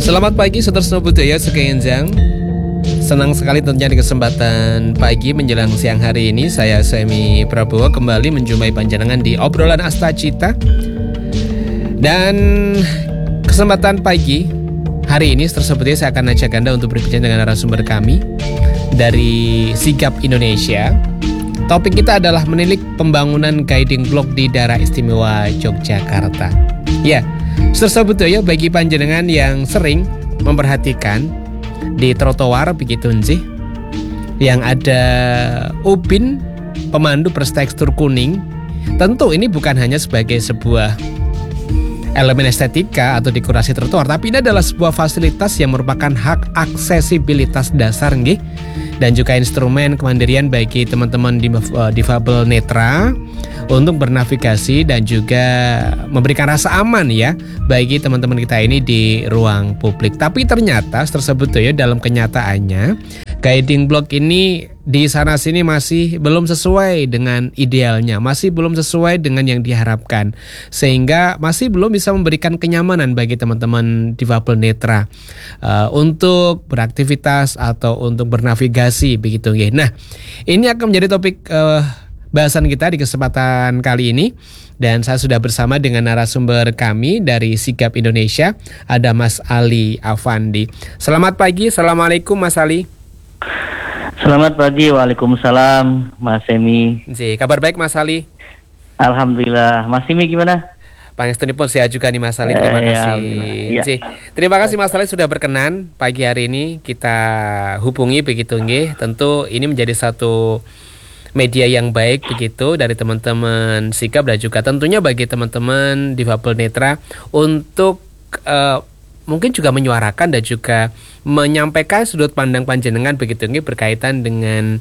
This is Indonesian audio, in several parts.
Selamat pagi Saudara Budaya Sekenjang. Senang sekali tentunya di kesempatan pagi menjelang siang hari ini saya Semi Prabowo kembali menjumpai panjenengan di obrolan Asta Cita. Dan kesempatan pagi hari ini Saudara Budaya saya akan ajak Anda untuk berbincang dengan narasumber kami dari Sigap Indonesia. Topik kita adalah menilik pembangunan guiding block di daerah istimewa Yogyakarta. Ya, Saudara Budaya, bagi panjenengan yang sering memperhatikan di trotoar begitu sih, yang ada ubin pemandu bertekstur kuning, tentu ini bukan hanya sebagai sebuah elemen estetika atau dekorasi trotoar, tapi ini adalah sebuah fasilitas yang merupakan hak aksesibilitas dasar nggih, dan juga instrumen kemandirian bagi teman-teman difabel netra untuk bernavigasi dan juga memberikan rasa aman ya bagi teman-teman kita ini di ruang publik. Tapi ternyata tersebut ya dalam kenyataannya guiding block ini di sana sini masih belum sesuai dengan idealnya, masih belum sesuai dengan yang diharapkan, sehingga masih belum bisa memberikan kenyamanan bagi teman-teman difabel netra untuk beraktivitas atau untuk bernavigasi begitu ya. Nah, ini akan menjadi topik bahasan kita di kesempatan kali ini, dan saya sudah bersama dengan narasumber kami dari Sigap Indonesia, ada Mas Ali Afandi. Selamat pagi, assalamualaikum Mas Ali. Selamat pagi, waalaikumsalam Mas Semi. Kabar baik Mas Ali? Alhamdulillah. Mas Semi gimana? Pangestunipun sehat juga nih Mas Ali, terima kasih. Ya. Terima kasih Mas Ali sudah berkenan pagi hari ini kita hubungi begitu nggih. Tentu ini menjadi satu media yang baik begitu dari teman-teman Sigap dan juga tentunya bagi teman-teman difabel netra untuk mungkin juga menyuarakan dan juga menyampaikan sudut pandang panjenengan begitu nggih berkaitan dengan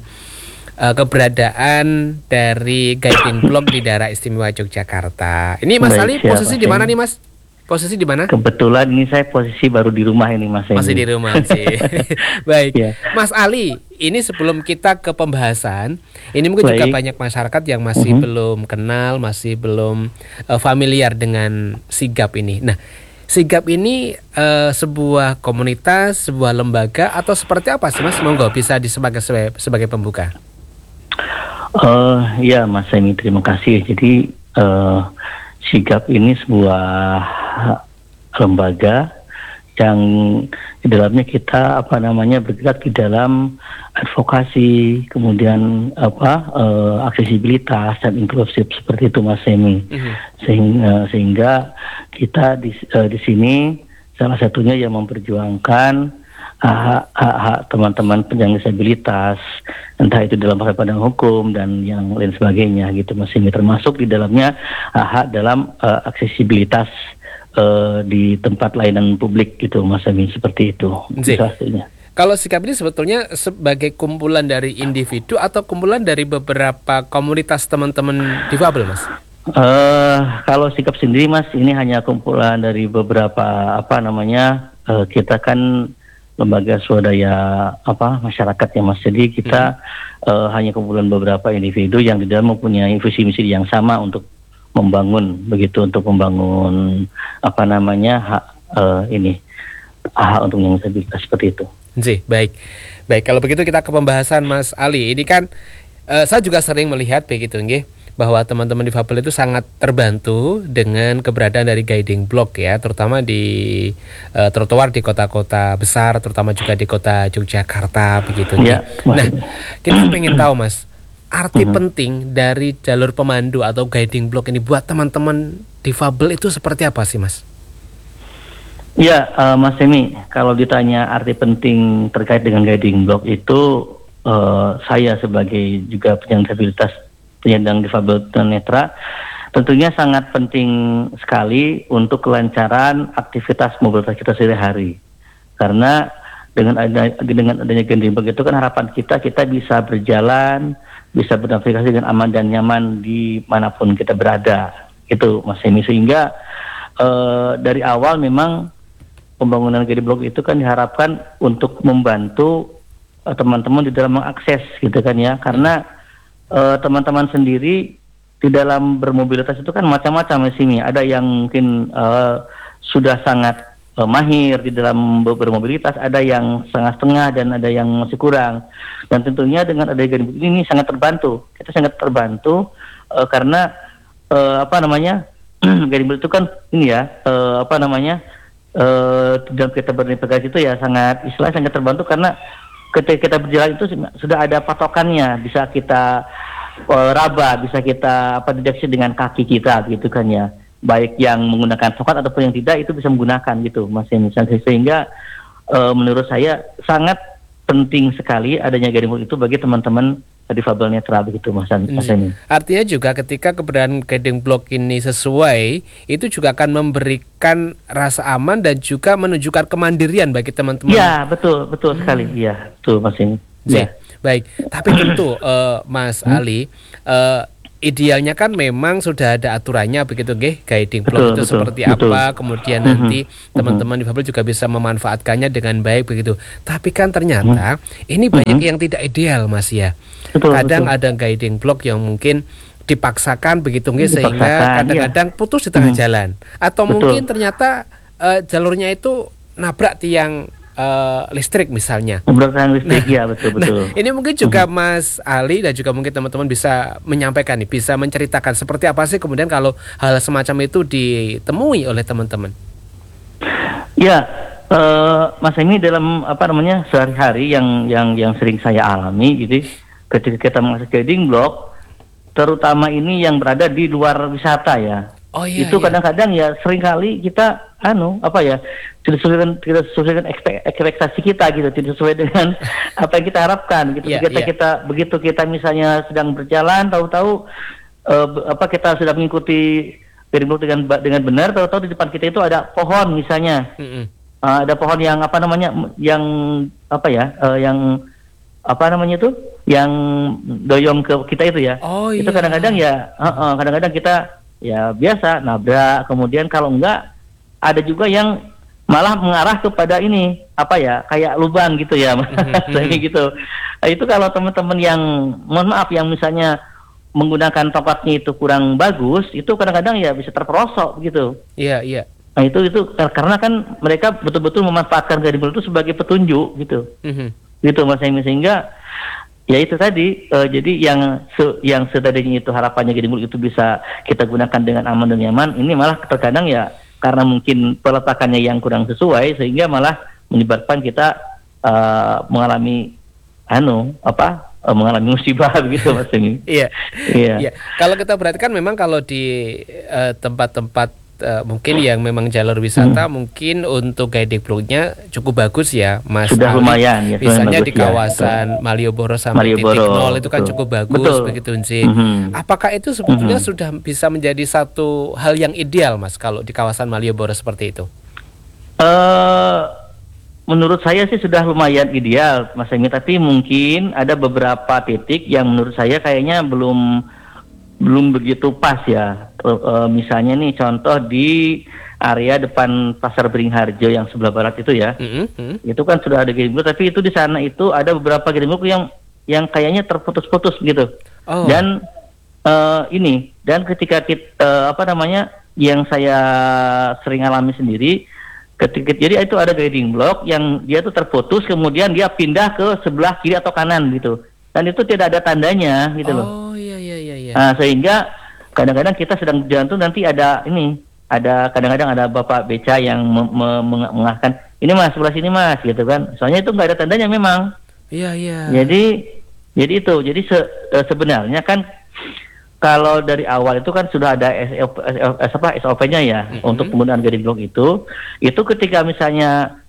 keberadaan dari guiding block di daerah istimewa Yogyakarta. Ini Mas Ali posisi di mana nih Mas? Posisi di mana? Kebetulan ini saya posisi baru di rumah ini Mas. Masih di rumah sih. Baik. Ya. Mas Ali, ini sebelum kita ke pembahasan, ini mungkin juga banyak masyarakat yang masih belum kenal, masih belum familiar dengan Sigap ini. Nah, Sigap ini sebuah komunitas, sebuah lembaga atau seperti apa sih Mas? Monggo bisa sebagai pembuka. Ya Mas Semi, terima kasih. Jadi Sigap ini sebuah lembaga yang di dalamnya kita bergerak di dalam advokasi, kemudian aksesibilitas dan inklusif seperti itu Mas Semi. Sehingga kita di sini salah satunya yang memperjuangkan hak teman-teman penyandang disabilitas, entah itu dalam pandang hukum dan yang lain sebagainya gitu Mas Semi, termasuk di dalamnya hak dalam aksesibilitas di tempat layanan publik gitu Mas Semi, seperti itu. Hasilnya. Kalau Sigap ini sebetulnya sebagai kumpulan dari individu atau kumpulan dari beberapa komunitas teman-teman difabel Mas? Kalau Sigap sendiri Mas, ini hanya kumpulan dari beberapa kita kan lembaga swadaya masyarakat ya Mas. Jadi kita hanya kumpulan beberapa individu yang di dalam mempunyai visi misi yang sama untuk membangun hak hak untuk yang disabilitas seperti itu. Baik. Kalau begitu kita ke pembahasan Mas Ali. Ini kan saya juga sering melihat begitu nggih, bahwa teman-teman difabel itu sangat terbantu dengan keberadaan dari guiding block ya, terutama di trotoar di kota-kota besar, terutama juga di kota Yogyakarta begitu. Ya, nah, kita pengen tahu Mas, arti penting dari jalur pemandu atau guiding block ini buat teman-teman difabel itu seperti apa sih Mas? Ya, Mas Semi, kalau ditanya arti penting terkait dengan guiding block itu, saya sebagai juga penyandang difabel netra tentunya sangat penting sekali untuk kelancaran aktivitas mobilitas kita sehari-hari. Karena dengan adanya guiding block itu kan harapan kita bisa berjalan, bisa bernavigasi dengan aman dan nyaman di manapun kita berada. Itu Mas Semi, sehingga dari awal memang pembangunan guiding block itu kan diharapkan untuk membantu teman-teman di dalam mengakses gitu kan ya, karena teman-teman sendiri di dalam bermobilitas itu kan macam-macam Mas Simi. Ada yang mungkin sudah sangat mahir di dalam bermobilitas, ada yang setengah-setengah dan ada yang masih kurang. Dan tentunya dengan adanya guiding block ini sangat terbantu. Kita sangat terbantu karena guiding block itu kan ini ya dalam kita berintegrasi itu ya sangat terbantu karena ketika kita berjalan itu sudah ada patokannya, bisa kita raba, bisa kita deteksi dengan kaki kita gitu kan ya, baik yang menggunakan tongkat ataupun yang tidak itu bisa menggunakan gitu Mas Emi. Sehingga menurut saya sangat penting sekali adanya guiding block itu bagi teman-teman difabel netra begitu Mas Emi. Artinya juga ketika keberadaan guiding block ini sesuai, itu juga akan memberikan rasa aman dan juga menunjukkan kemandirian bagi teman-teman. Ya, betul sekali. Iya, betul Mas Emi. Ya. Baik, tapi tentu Mas Ali, idealnya kan memang sudah ada aturannya begitu nggih, guiding block itu seperti apa, kemudian nanti teman-teman difabel juga bisa memanfaatkannya dengan baik begitu. Tapi kan ternyata ini banyak yang tidak ideal Mas ya. Kadang ada guiding block yang mungkin dipaksakan begitu nggih, sehingga kadang-kadang putus di tengah jalan, atau mungkin ternyata jalurnya itu nabrak tiang listrik misalnya. Listrik, ya betul. Nah, ini mungkin juga Mas Ali dan juga mungkin teman-teman bisa menyampaikan nih, bisa menceritakan seperti apa sih kemudian kalau hal semacam itu ditemui oleh teman-teman. Ya, Mas ini dalam sehari-hari yang sering saya alami gitu, ketika kita mengakses guiding block, terutama ini yang berada di luar wisata ya. Kadang-kadang ya seringkali kita tidak sesuai dengan ekspektasi kita gitu, tidak sesuai dengan apa yang kita harapkan gitu. Begitu kita misalnya sedang berjalan, tahu-tahu kita sudah mengikuti guiding block dengan benar, tahu-tahu di depan kita itu ada pohon misalnya. Ada pohon yang yang doyong ke kita itu ya. Itu kadang-kadang ya kadang-kadang kita ya biasa nabrak, kemudian kalau enggak ada juga yang malah mengarah kepada ini kayak lubang gitu ya. Kayak gitu. Itu kalau teman-teman yang mohon maaf yang misalnya menggunakan tongkatnya itu kurang bagus, itu kadang-kadang ya bisa terperosok gitu. Iya. Nah, itu karena kan mereka betul-betul memanfaatkan guiding block itu sebagai petunjuk gitu. Gitu Mas Emi, sehingga ya itu tadi, jadi yang setadinya itu harapannya guiding block itu bisa kita gunakan dengan aman dan nyaman, ini malah terkadang ya karena mungkin peletakannya yang kurang sesuai, sehingga malah menyebabkan kita mengalami mengalami musibah begitu Mas Emi. Iya. Kalau kita perhatikan memang kalau di tempat-tempat mungkin yang memang jalur wisata mungkin untuk guiding block-nya cukup bagus ya Mas. Sudah Ali. Lumayan ya. Misalnya di kawasan Malioboro sampai titik nol itu kan cukup bagus begitu sih. Apakah itu sebetulnya sudah bisa menjadi satu hal yang ideal Mas kalau di kawasan Malioboro seperti itu? Menurut saya sih sudah lumayan ideal Mas Emi, tapi mungkin ada beberapa titik yang menurut saya kayaknya belum begitu pas ya. Misalnya nih contoh di area depan Pasar Beringharjo yang sebelah barat itu ya. Itu kan sudah ada guiding block, tapi itu di sana itu ada beberapa guiding block yang kayaknya terputus-putus gitu. Dan dan ketika kita yang saya sering alami sendiri, jadi itu ada guiding block yang dia tuh terputus, kemudian dia pindah ke sebelah kiri atau kanan gitu. Dan itu tidak ada tandanya gitu loh. Iya. Nah, sehingga kadang-kadang kita sedang berjalan tuh nanti kadang-kadang ada bapak beca yang mengarahkan, ini Mas sebelah sini Mas gitu kan. Soalnya itu nggak ada tandanya memang. Iya. Jadi sebenarnya kan kalau dari awal itu kan sudah ada SOP-nya ya untuk penggunaan guiding block itu ketika misalnya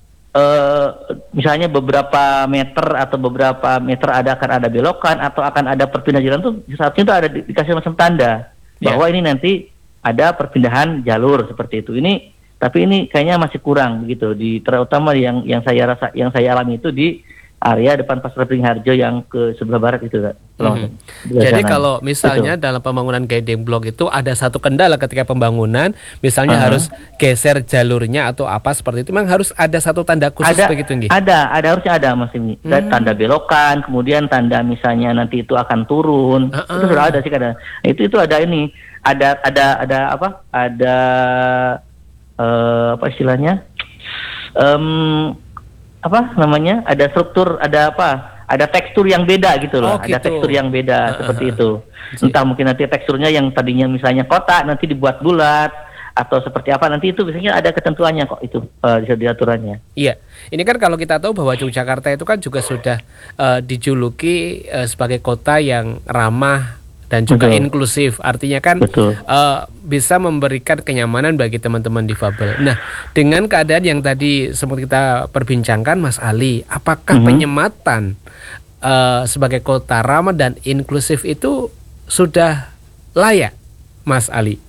beberapa meter akan ada belokan atau akan ada perpindahan jalan tuh saatnya itu ada dikasih macam tanda bahwa ini nanti ada perpindahan jalur seperti itu. Tapi ini kayaknya masih kurang begitu terutama yang saya alami itu di area depan Pasar Beringharjo yang ke sebelah barat itu. Jadi kalau misalnya dalam pembangunan guiding block itu ada satu kendala ketika pembangunan, misalnya harus geser jalurnya atau apa seperti itu, memang harus ada satu tanda khusus begitu nggih? Harusnya ada Mas Imi. Tanda belokan, kemudian tanda misalnya nanti itu akan turun. Itu sudah ada sih kadang. Itu ada ini. Ada istilahnya? apa namanya, ada struktur, ada tekstur yang beda gitu loh. Ada gitu. tekstur yang beda seperti itu. Ji. Entah mungkin nanti teksturnya yang tadinya misalnya kotak nanti dibuat bulat atau seperti apa, nanti itu biasanya ada ketentuannya kok itu di aturannya. Iya, ini kan kalau kita tahu bahwa Yogyakarta itu kan juga sudah dijuluki sebagai kota yang ramah dan juga Betul. inklusif. Artinya kan Betul. bisa memberikan kenyamanan bagi teman-teman difabel. Nah, dengan keadaan yang tadi sempat kita perbincangkan, Mas Ali, apakah penyematan sebagai kota ramah dan inklusif itu sudah layak, Mas Ali?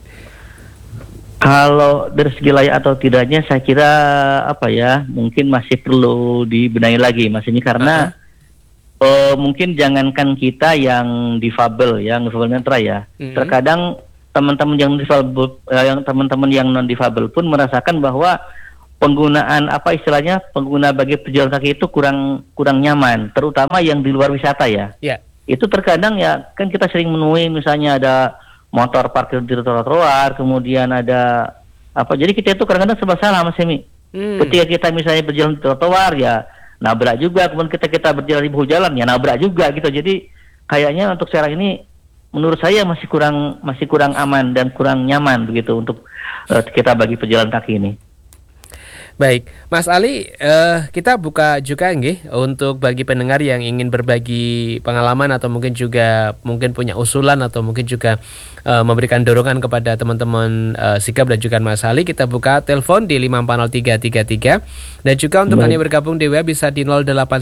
Kalau dari segi layak atau tidaknya, saya kira mungkin masih perlu dibenahi lagi, Mas, ini karena mungkin jangankan kita yang difabel, yang netra ya, terkadang teman-teman yang difabel, teman-teman yang non difabel pun merasakan bahwa penggunaan pengguna bagi pejalan kaki itu kurang nyaman, terutama yang di luar wisata ya. Itu terkadang ya kan kita sering menemui misalnya ada motor parkir di trotoar, kemudian ada jadi kita itu kadang-kadang serba salah, Mas Semi. Ketika kita misalnya berjalan di trotoar ya nabrak juga, kemudian kita berjalan di bahu jalan ya nabrak juga gitu. Jadi kayaknya untuk sekarang ini menurut saya masih kurang aman dan kurang nyaman begitu untuk kita bagi pejalan kaki ini. Baik, Mas Ali, kita buka juga untuk bagi pendengar yang ingin berbagi pengalaman atau mungkin punya usulan atau mungkin juga memberikan dorongan kepada teman-teman Sigap dan juga Mas Ali. Kita buka telepon di 5403333 dan juga untuk Anda bergabung di WA bisa di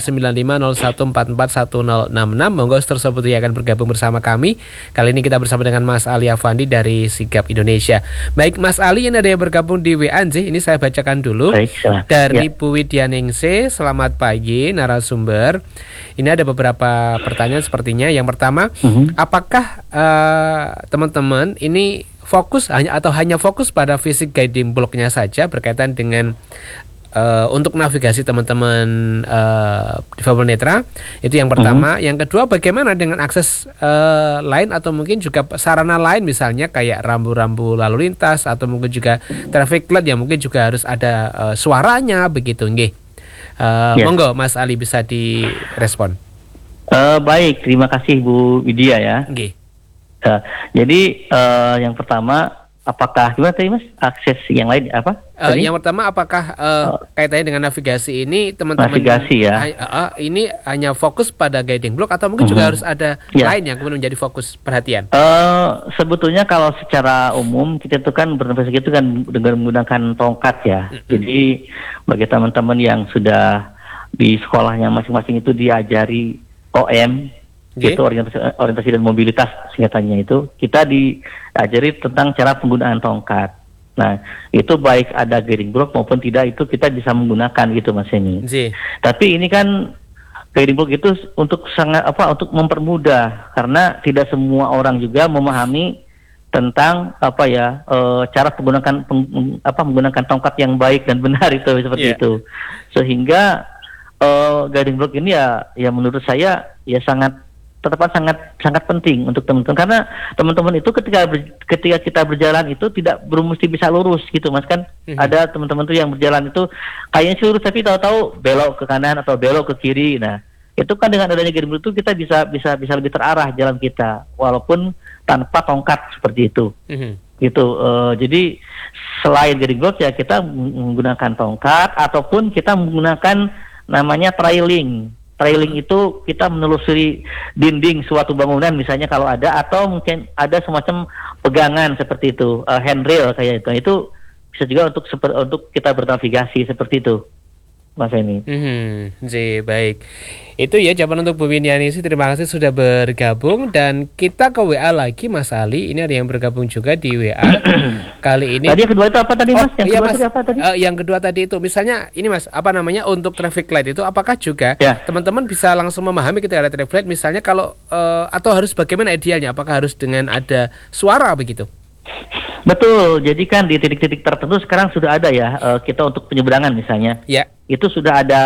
089501441066. Monggo tersebut yang akan bergabung bersama kami. Kali ini kita bersama dengan Mas Ali Afandi dari Sigap Indonesia. Baik, Mas Ali, ini ada yang bergabung di WA ini saya bacakan dulu. Dari Bu Widyaningsih, selamat pagi narasumber. Ini ada beberapa pertanyaan sepertinya. Yang pertama, apakah teman-teman ini hanya fokus pada fisik guiding blocknya saja berkaitan dengan untuk navigasi teman-teman difabel netra? Itu yang pertama. Yang kedua, bagaimana dengan akses lain atau mungkin juga sarana lain, misalnya kayak rambu-rambu lalu lintas atau mungkin juga traffic light yang mungkin juga harus ada suaranya begitu, nggih. Monggo Mas Ali bisa direspon. Baik, terima kasih Bu Widya ya. Nggih. Jadi yang pertama, apakah gimana tadi Mas? Akses yang lain apa? Yang pertama, apakah kaitannya dengan navigasi ini teman-teman navigasi ya? Ini hanya fokus pada guiding block atau mungkin juga harus ada lain yang kemudian menjadi fokus perhatian? Sebetulnya kalau secara umum kita itu kan bernavigasi itu kan dengan menggunakan tongkat ya. Jadi bagi teman-teman yang sudah di sekolahnya masing-masing itu diajari OM, itu orientasi dan mobilitas singkatannya, itu kita diajari tentang cara penggunaan tongkat. Nah, itu baik ada guiding block maupun tidak, itu kita bisa menggunakan gitu Mas Eni. Tapi ini kan guiding block itu untuk untuk mempermudah, karena tidak semua orang juga memahami tentang cara menggunakan tongkat yang baik dan benar itu seperti itu. Sehingga guiding block ini ya menurut saya ya sangat penting untuk teman-teman, karena teman-teman itu ketika kita berjalan itu tidak mesti bisa lurus gitu Mas, kan ada teman-teman tuh yang berjalan itu kayaknya lurus tapi tahu-tahu belok ke kanan atau belok ke kiri. Nah, itu kan dengan adanya guiding block itu kita bisa lebih terarah jalan kita walaupun tanpa tongkat seperti itu. Gitu. Jadi selain guiding block ya kita menggunakan tongkat ataupun kita menggunakan namanya trailing. Trailing itu kita menelusuri dinding suatu bangunan misalnya kalau ada, atau mungkin ada semacam pegangan seperti itu, handrail kayak itu bisa juga untuk kita bernavigasi seperti itu, Mas Eni. Baik. Itu ya jawaban untuk Bu Widyaningsih. Terima kasih sudah bergabung, dan kita ke WA lagi Mas Ali. Ini ada yang bergabung juga di WA. Kali ini. Tadi yang kedua itu apa tadi Mas? Yang kedua tadi itu misalnya ini Mas, untuk traffic light itu apakah juga teman-teman bisa langsung memahami ketika ada traffic light misalnya kalau atau harus bagaimana idealnya? Apakah harus dengan ada suara begitu? Betul, jadi kan di titik-titik tertentu sekarang sudah ada ya, kita untuk penyeberangan misalnya. Itu sudah ada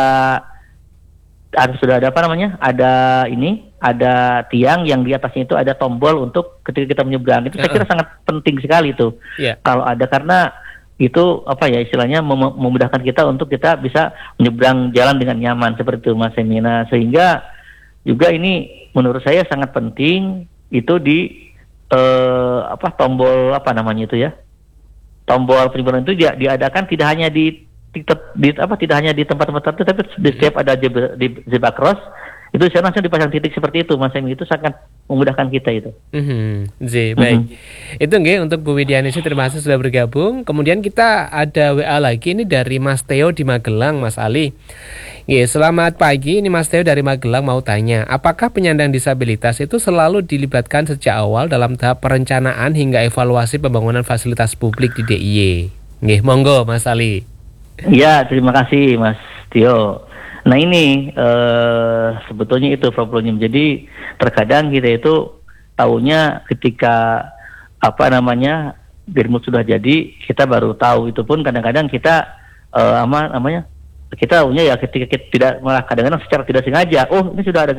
ada tiang yang di atasnya itu ada tombol untuk ketika kita menyeberang. Itu saya kira sangat penting sekali itu. Kalau ada, karena itu apa ya istilahnya memudahkan kita untuk kita bisa menyeberang jalan dengan nyaman seperti itu Mas Semina. Sehingga juga ini menurut saya sangat penting itu di tombol apa namanya itu ya, tombol penyeberangan itu diadakan tidak hanya tidak hanya di tempat-tempat tertentu, tapi di setiap ada zebra cross itu saya langsung dipasang titik seperti itu Mas Emi. Itu sangat memudahkan kita itu. Baik. Itu nggih untuk Bu Widianingsih, terima kasih sudah bergabung. Kemudian kita ada WA lagi ini dari Mas Theo di Magelang, Mas Ali. Selamat pagi, ini Mas Theo dari Magelang mau tanya, apakah penyandang disabilitas itu selalu dilibatkan sejak awal dalam tahap perencanaan hingga evaluasi pembangunan fasilitas publik di DIY? Nggih, monggo Mas Ali. Ya, terima kasih Mas Theo. Nah ini sebetulnya itu problemnya. Jadi terkadang kita itu taunya ketika Birmut sudah jadi, kita baru tahu. Itu pun kadang-kadang kita kita taunya ya ketika kita tidak, malah kadang-kadang secara tidak sengaja, oh ini sudah ada